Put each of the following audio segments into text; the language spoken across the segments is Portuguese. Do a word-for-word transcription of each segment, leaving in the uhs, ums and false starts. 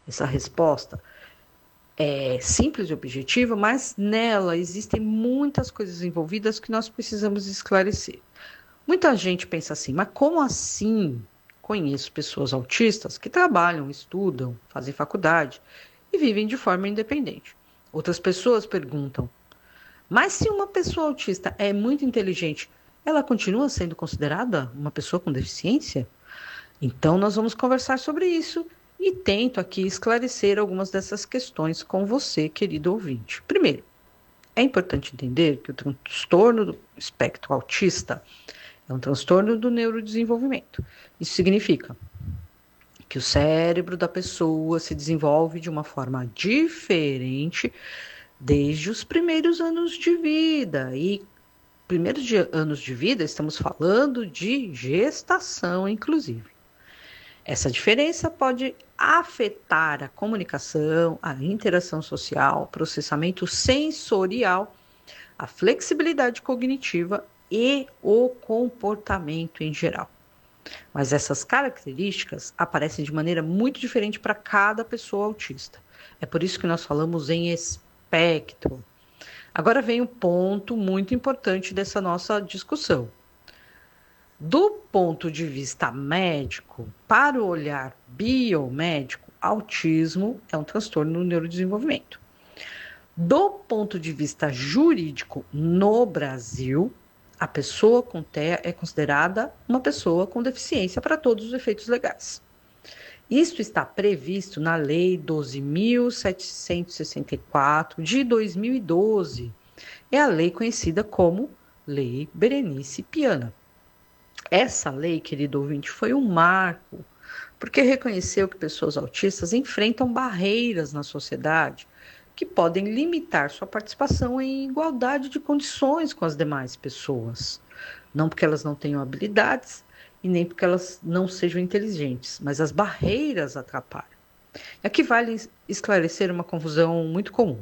Essa resposta é simples e objetiva, mas nela existem muitas coisas envolvidas que nós precisamos esclarecer. Muita gente pensa assim, mas como assim? Conheço pessoas autistas que trabalham, estudam, fazem faculdade e vivem de forma independente. Outras pessoas perguntam, mas se uma pessoa autista é muito inteligente, ela continua sendo considerada uma pessoa com deficiência? Então, nós vamos conversar sobre isso e tento aqui esclarecer algumas dessas questões com você, querido ouvinte. Primeiro, é importante entender que o transtorno do espectro autista é um transtorno do neurodesenvolvimento. Isso significa que o cérebro da pessoa se desenvolve de uma forma diferente desde os primeiros anos de vida. E primeiros de, anos de vida, estamos falando de gestação, inclusive. Essa diferença pode afetar a comunicação, a interação social, o processamento sensorial, a flexibilidade cognitiva e o comportamento em geral. Mas essas características aparecem de maneira muito diferente para cada pessoa autista. É por isso que nós falamos em espectro. Agora vem o ponto muito importante dessa nossa discussão. Do ponto de vista médico, para o olhar biomédico, autismo é um transtorno no neurodesenvolvimento. Do ponto de vista jurídico, no Brasil, a pessoa com T E A é considerada uma pessoa com deficiência para todos os efeitos legais. Isto está previsto na Lei doze mil setecentos e sessenta e quatro de dois mil e doze. É a lei conhecida como Lei Berenice Piana. Essa lei, querido ouvinte, foi um marco, porque reconheceu que pessoas autistas enfrentam barreiras na sociedade que podem limitar sua participação em igualdade de condições com as demais pessoas. Não porque elas não tenham habilidades e nem porque elas não sejam inteligentes, mas as barreiras atrapalham. E aqui vale esclarecer uma confusão muito comum.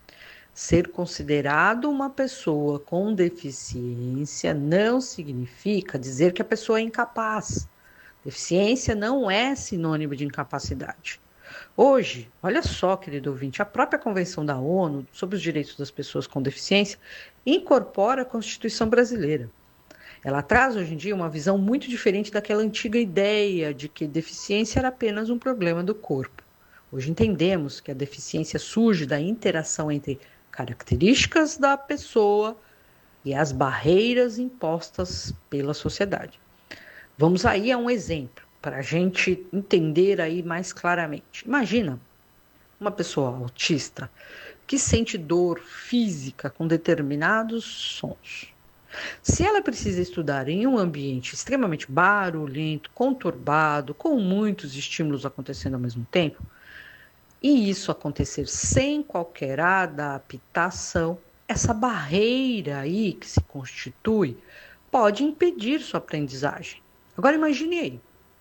Ser considerado uma pessoa com deficiência não significa dizer que a pessoa é incapaz. Deficiência não é sinônimo de incapacidade. Hoje, olha só, querido ouvinte, a própria Convenção da ONU sobre os Direitos das Pessoas com Deficiência incorpora a Constituição brasileira. Ela traz hoje em dia uma visão muito diferente daquela antiga ideia de que deficiência era apenas um problema do corpo. Hoje entendemos que a deficiência surge da interação entre características da pessoa e as barreiras impostas pela sociedade. Vamos aí a um exemplo, para a gente entender aí mais claramente. Imagina uma pessoa autista que sente dor física com determinados sons. Se ela precisa estudar em um ambiente extremamente barulhento, conturbado, com muitos estímulos acontecendo ao mesmo tempo, e isso acontecer sem qualquer adaptação, essa barreira aí que se constitui pode impedir sua aprendizagem. Agora imagine aí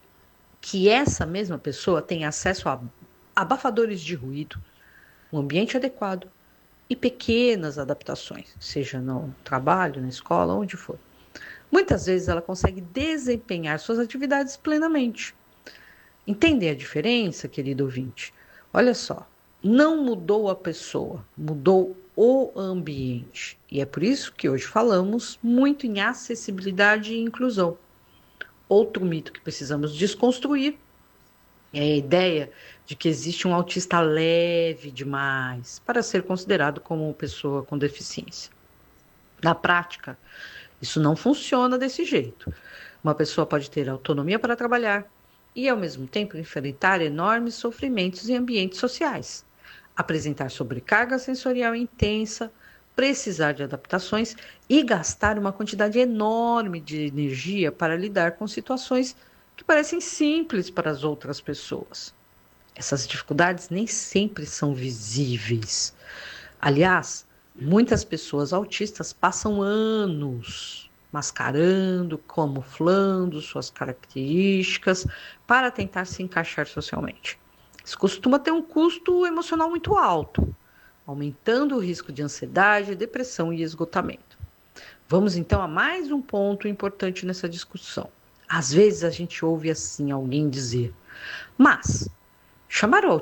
que essa mesma pessoa tem acesso a abafadores de ruído, um ambiente adequado e pequenas adaptações, seja no trabalho, na escola, onde for. Muitas vezes ela consegue desempenhar suas atividades plenamente. Entender a diferença, querido ouvinte? Olha só, não mudou a pessoa, mudou o ambiente. E é por isso que hoje falamos muito em acessibilidade e inclusão. Outro mito que precisamos desconstruir é a ideia de que existe um autista leve demais para ser considerado como uma pessoa com deficiência. Na prática, isso não funciona desse jeito. Uma pessoa pode ter autonomia para trabalhar e, ao mesmo tempo, enfrentar enormes sofrimentos em ambientes sociais, apresentar sobrecarga sensorial intensa, precisar de adaptações e gastar uma quantidade enorme de energia para lidar com situações que parecem simples para as outras pessoas. Essas dificuldades nem sempre são visíveis. Aliás, muitas pessoas autistas passam anos mascarando, camuflando suas características para tentar se encaixar socialmente. Isso costuma ter um custo emocional muito alto, aumentando o risco de ansiedade, depressão e esgotamento. Vamos então a mais um ponto importante nessa discussão. Às vezes a gente ouve assim alguém dizer, mas chamar o